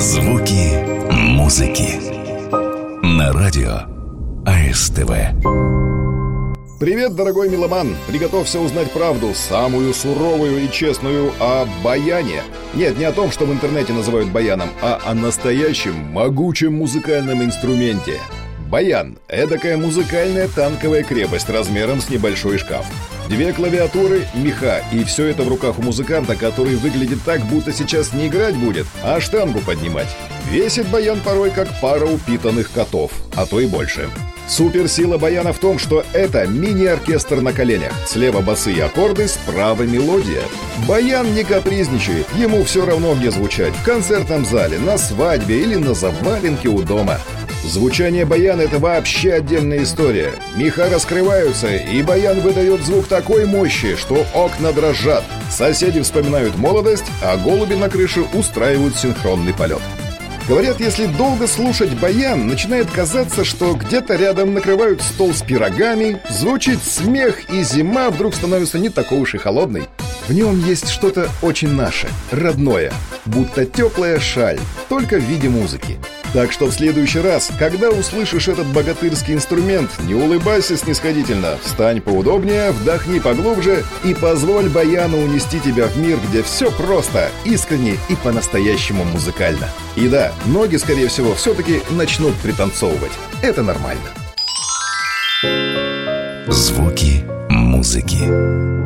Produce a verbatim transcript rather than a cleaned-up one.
Звуки музыки на радио А Эс Тэ Вэ. Привет, дорогой меломан! Приготовься узнать правду, самую суровую и честную о баяне. Нет, не о том, что в интернете называют баяном, а о настоящем могучем музыкальном инструменте. Баян – эдакая музыкальная танковая крепость размером с небольшой шкаф. Две клавиатуры, меха, и все это в руках у музыканта, который выглядит так, будто сейчас не играть будет, а штангу поднимать. Весит баян порой как пара упитанных котов, а то и больше. Суперсила баяна в том, что это мини-оркестр на коленях. Слева басы и аккорды, справа мелодия. Баян не капризничает, ему все равно где звучать. В концертном зале, на свадьбе или на заваленке у дома. Звучание баяна — это вообще отдельная история. Меха раскрываются, и баян выдает звук такой мощи, что окна дрожат. Соседи вспоминают молодость, а голуби на крыше устраивают синхронный полет. Говорят, если долго слушать баян, начинает казаться, что где-то рядом накрывают стол с пирогами, звучит смех, и зима вдруг становится не такой уж и холодной. В нем есть что-то очень наше, родное, будто теплая шаль, только в виде музыки. Так что в следующий раз, когда услышишь этот богатырский инструмент, не улыбайся снисходительно, встань поудобнее, вдохни поглубже и позволь баяну унести тебя в мир, где все просто, искренне и по-настоящему музыкально. И да, ноги, скорее всего, все-таки начнут пританцовывать. Это нормально. Звуки музыки.